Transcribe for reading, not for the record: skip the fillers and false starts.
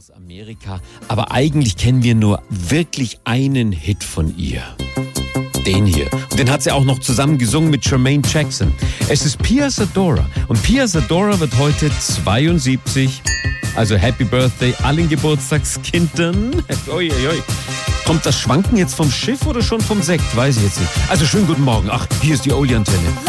aus Amerika, aber eigentlich kennen wir nur wirklich einen Hit von ihr. Den hier. Und den hat sie auch noch zusammen gesungen mit Jermaine Jackson. Es ist Pia Zadora. Und Pia Zadora wird heute 72. Also Happy Birthday allen Geburtstagskindern. Oi, oi, oi. Kommt das Schwanken jetzt vom Schiff oder schon vom Sekt? Weiß ich jetzt nicht. Also schönen guten Morgen. Ach, hier ist die Oli-Antenne.